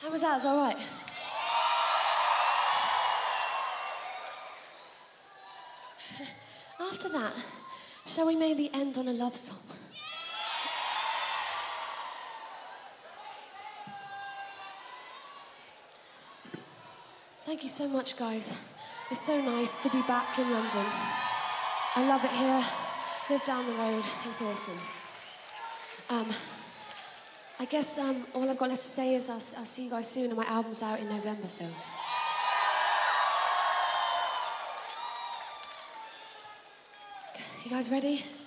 How was that? Is that all right? After that, shall we maybe end on a love song? Thank you so much, guys. It's so nice to be back in London. I love it here. Live down the road. It's awesome. I guess all I've got left to say is I'll see you guys soon, and my album's out in November, so... You guys ready?